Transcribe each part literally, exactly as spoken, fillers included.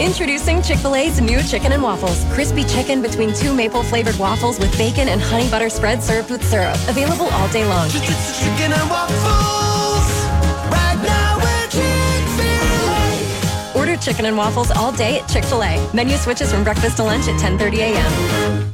Introducing Chick-fil-A's new Chicken and Waffles. Crispy chicken between two maple-flavored waffles with bacon and honey butter spread served with syrup. Available all day long. Chicken and waffles. Right now we're Chick-fil-A. Order Chicken and Waffles all day at Chick-fil-A. Menu switches from breakfast to lunch at ten thirty a.m.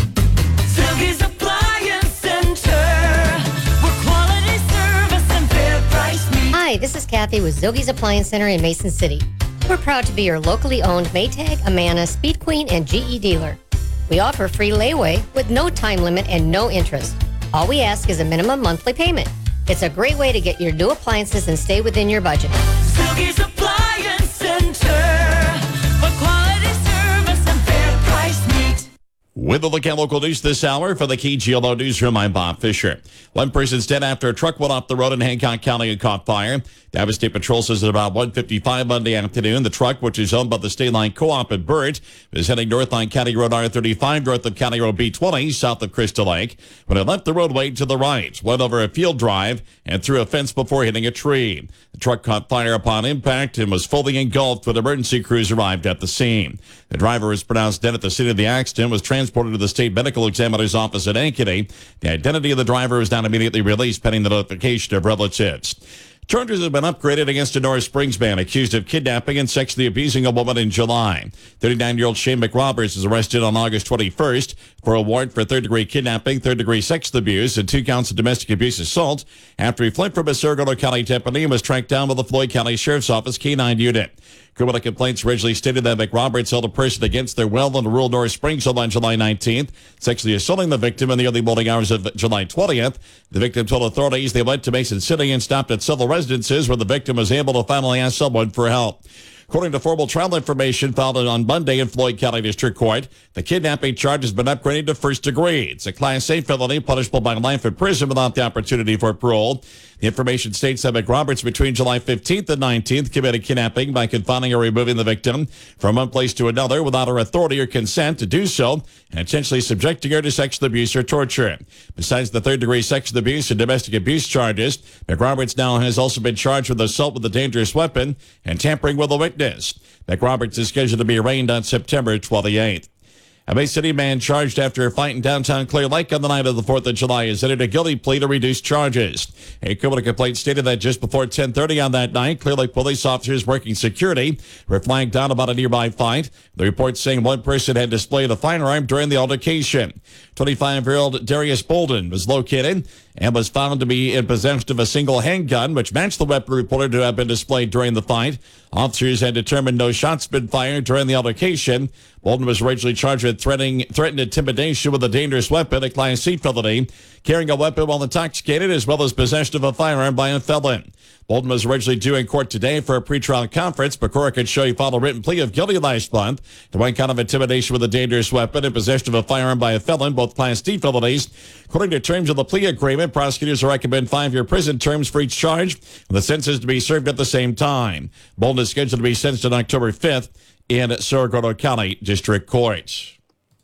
Silky's Appliance Center. Where quality service and fair price meet. Hi, this is Kathy with Zilgie's Appliance Center in Mason City. We're proud to be your locally owned Maytag, Amana, Speed Queen, and G E dealer. We offer free layaway with no time limit and no interest. All we ask is a minimum monthly payment. It's a great way to get your new appliances and stay within your budget. Silky's Appliance Center. For quality service and fair price meet. With the Look at Local News this hour for the K G L O Newsroom, I'm Bob Fisher. One person's dead after a truck went off the road in Hancock County and caught fire. Dallas State Patrol says at about one fifty-five Monday afternoon, the truck, which is owned by the State Line Co-op in Burt, was heading north on County Road R thirty-five, north of County Road B twenty, south of Crystal Lake, when it left the roadway to the right, went over a field drive, and through a fence before hitting a tree. The truck caught fire upon impact and was fully engulfed when emergency crews arrived at the scene. The driver was pronounced dead at the scene of the accident, was transported to the State Medical Examiner's office at Ankeny. The identity of the driver was not immediately released pending the notification of relatives. Charges have been upgraded against a Norris Springs man accused of kidnapping and sexually abusing a woman in July. thirty-nine-year-old Shane McRoberts is arrested on August twenty-first for a warrant for third-degree kidnapping, third-degree sex abuse, and two counts of domestic abuse assault after he fled from a Sarasota County deputy and was tracked down with the Floyd County Sheriff's Office K nine unit. Criminal complaints originally stated that McRoberts held a person against their will in rural Norris Springs on July nineteenth, sexually assaulting the victim in the early morning hours of July twentieth. The victim told authorities they went to Mason City and stopped at several residences where the victim was able to finally ask someone for help. According to formal trial information filed on Monday in Floyd County District Court, the kidnapping charge has been upgraded to first degree. It's a Class A felony punishable by life in prison without the opportunity for parole. The information states that McRoberts between July fifteenth and nineteenth committed kidnapping by confining or removing the victim from one place to another without her authority or consent to do so, and intentionally subjecting her to sexual abuse or torture. Besides the third-degree sexual abuse and domestic abuse charges, McRoberts now has also been charged with assault with a dangerous weapon and tampering with a witness. McRoberts is scheduled to be arraigned on September twenty-eighth. A Bay City man charged after a fight in downtown Clear Lake on the night of the fourth of July has entered a guilty plea to reduce charges. A criminal complaint stated that just before ten thirty on that night, Clear Lake police officers working security were flagged down about a nearby fight. The report saying one person had displayed a firearm during the altercation. twenty-five-year-old Darius Bolden was located and was found to be in possession of a single handgun, which matched the weapon reported to have been displayed during the fight. Officers had determined no shots been fired during the altercation. Bolden was originally charged with threatening, threatened intimidation with a dangerous weapon, a Class C felony, carrying a weapon while intoxicated, as well as possession of a firearm by a felon. Bolden was originally due in court today for a pretrial conference, but court could show he filed a written plea of guilty last month to one count of intimidation with a dangerous weapon and possession of a firearm by a felon, both Class D felonies. According to terms of the plea agreement, prosecutors recommend five-year prison terms for each charge, and the sentences to be served at the same time. Bolden is scheduled to be sentenced on October fifth in Sarasota County District Court.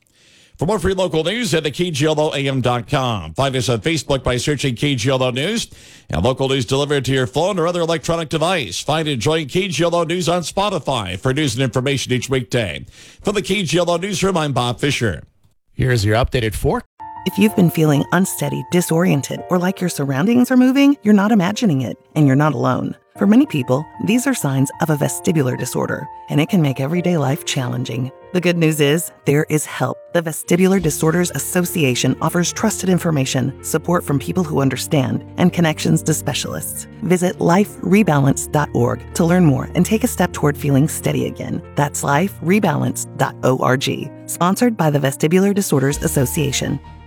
For more free local news, head to K G L O A M dot com. Find us on Facebook by searching K G L O News, and local news delivered to your phone or other electronic device. Find and enjoy K G L O News on Spotify for news and information each weekday. For the K G L O Newsroom, I'm Bob Fisher. Here's your updated forecast. If you've been feeling unsteady, disoriented, or like your surroundings are moving, you're not imagining it, and you're not alone. For many people, these are signs of a vestibular disorder, and it can make everyday life challenging. The good news is, there is help. The Vestibular Disorders Association offers trusted information, support from people who understand, and connections to specialists. Visit life rebalance dot org to learn more and take a step toward feeling steady again. That's life rebalance dot org. Sponsored by the Vestibular Disorders Association.